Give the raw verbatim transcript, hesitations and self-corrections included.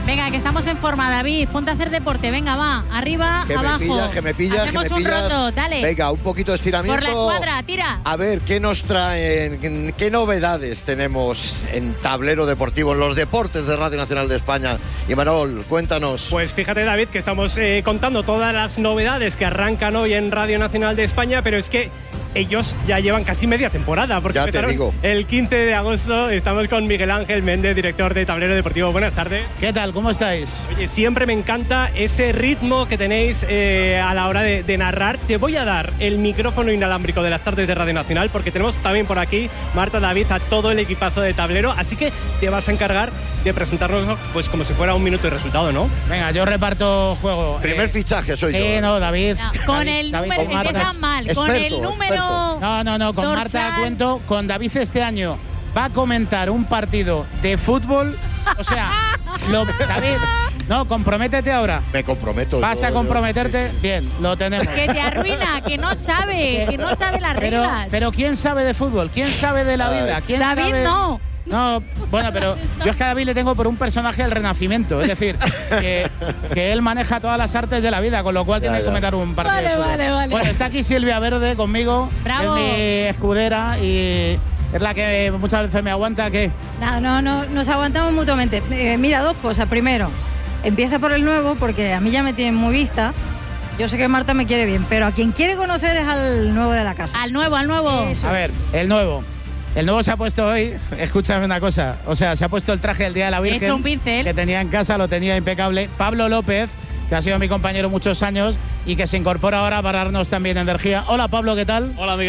Venga, que estamos en forma, David. Ponte a hacer deporte. Venga, va. Arriba, que abajo. Me pillas, que me pillas, Hacemos que me un pillas. roto, dale. Venga, un poquito de estiramiento. Por la escuadra, tira. A ver, ¿qué nos traen? ¿Qué novedades tenemos en Tablero Deportivo, en los deportes de Radio Nacional de España? Imanol, cuéntanos. Pues fíjate, David, que estamos eh, contando todas las novedades que arrancan hoy en Radio Nacional de España, pero es que ellos ya llevan casi media temporada, porque ya te empezaron digo. el quince de agosto. Estamos con Miguel Ángel Méndez, director de Tablero Deportivo. Buenas tardes. ¿Qué tal? ¿Cómo estáis? Oye, siempre me encanta ese ritmo que tenéis eh, a la hora de, de narrar. Te voy a dar el micrófono inalámbrico de las tardes de Radio Nacional, porque tenemos también por aquí, Marta, David, a todo el equipazo de Tablero, así que te vas a encargar de presentarnos pues como si fuera un minuto de resultado, ¿no? Venga, yo reparto juego. Primer eh, fichaje soy sí, yo. Eh, no, David. No, con David, el David, número, con Marta. empieza mal. Experto, con el número. experto. No, no, no, con dorsal. Marta cuento. Con David este año va a comentar un partido de fútbol. O sea, lo, David, no, comprométete ahora. Me comprometo. ¿Vas yo, a yo, comprometerte? sí, sí. Bien, lo tenemos. Que te arruina, que no sabe, que no sabe las Pero, reglas. pero ¿quién sabe de fútbol? ¿Quién sabe de la Ay. vida? ¿Quién David sabe? no. No, bueno, pero yo es que a David le tengo por un personaje del Renacimiento. Es decir, que, que él maneja todas las artes de la vida, con lo cual Ya, tiene que ya. comentar un partido. Vale, de fútbol. vale, vale. Bueno, está aquí Silvia Verde conmigo. Bravo. Es mi escudera y es la que muchas veces me aguanta. ¿Qué? No, no, no, nos aguantamos mutuamente. Eh, mira, dos cosas. Primero, empieza por el nuevo, porque a mí ya me tienen muy vista. Yo sé que Marta me quiere bien, pero a quien quiere conocer es al nuevo de la casa. Al nuevo, al nuevo. Eso. A ver, el nuevo. El nuevo se ha puesto hoy, escúchame una cosa, o sea, se ha puesto el traje del Día de la He Virgen. hecho un pincel. Que tenía en casa, lo tenía impecable. Pablo López, que ha sido mi compañero muchos años y que se incorpora ahora para darnos también energía. Hola Pablo, ¿qué tal? Hola, Miguel.